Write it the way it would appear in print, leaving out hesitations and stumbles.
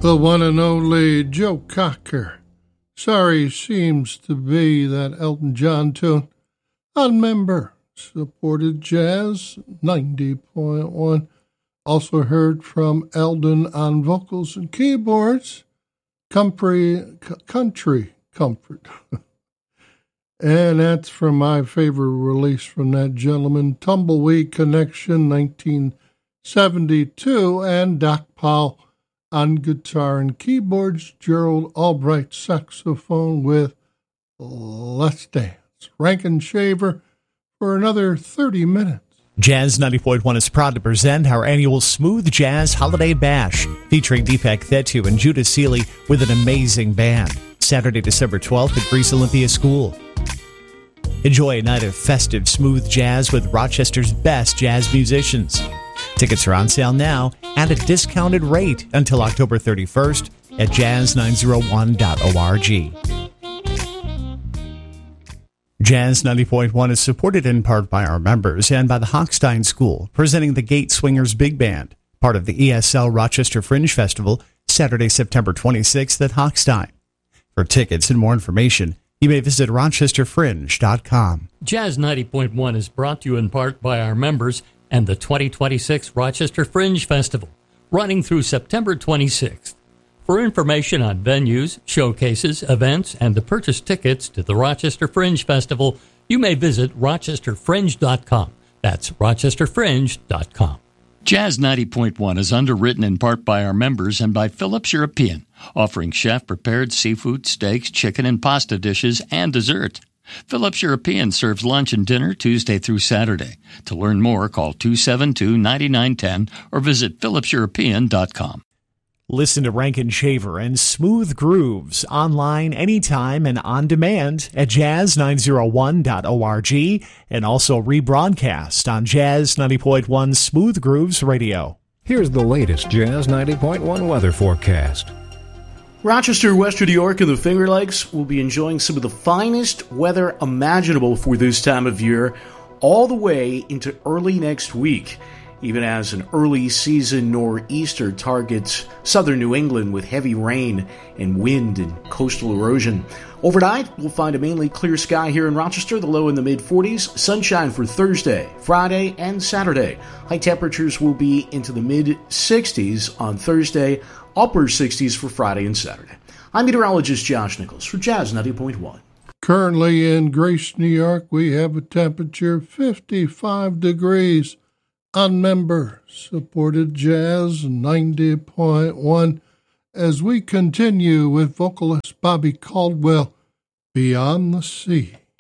The one and only Joe Cocker. Sorry seems to be that Elton John tune. Unmember supported Jazz 90.1. Also heard from Eldon on vocals and keyboards. Country Comfort. And that's from my favorite release from that gentleman, Tumbleweed Connection 1972, and Doc Powell on guitar and keyboards, Gerald Albright saxophone with Let's Dance. Rankin Shaver for another 30 minutes. Jazz 90.1 is proud to present our annual Smooth Jazz Holiday Bash, featuring Deepak Thettu and Judah Seeley with an amazing band. Saturday, December 12th at Greece Olympia School. Enjoy a night of festive smooth jazz with Rochester's best jazz musicians. Tickets are on sale now at a discounted rate until October 31st at jazz901.org. Jazz 90.1 is supported in part by our members and by the Hochstein School, presenting the Gate Swingers Big Band, part of the ESL Rochester Fringe Festival, Saturday, September 26th at Hochstein. For tickets and more information, you may visit rochesterfringe.com. Jazz 90.1 is brought to you in part by our members and the 2026 Rochester Fringe Festival, running through September 26th. For information on venues, showcases, events, and to purchase tickets to the Rochester Fringe Festival, you may visit rochesterfringe.com. That's rochesterfringe.com. Jazz 90.1 is underwritten in part by our members and by Phillips European, offering chef-prepared seafood, steaks, chicken, and pasta dishes, and dessert. Phillips European serves lunch and dinner Tuesday through Saturday. To learn more, call 272-9910 or visit phillipseuropean.com. Listen to Rankin Shaver and Smooth Grooves online anytime and on demand at jazz901.org and also rebroadcast on Jazz 90.1 Smooth Grooves Radio. Here's the latest Jazz 90.1 weather forecast. Rochester, Western New York, and the Finger Lakes will be enjoying some of the finest weather imaginable for this time of year all the way into early next week, even as an early season nor'easter targets southern New England with heavy rain and wind and coastal erosion. Overnight, we'll find a mainly clear sky here in Rochester, the low in the mid-40s, sunshine for Thursday, Friday, and Saturday. High temperatures will be into the mid-60s on Thursday, upper 60s for Friday and Saturday. I'm meteorologist Josh Nichols for Jazz 90.1. Currently in Grace, New York, we have a temperature of 55 degrees. Unmember supported Jazz 90.1 as we continue with vocalist Bobby Caldwell, Beyond the Sea.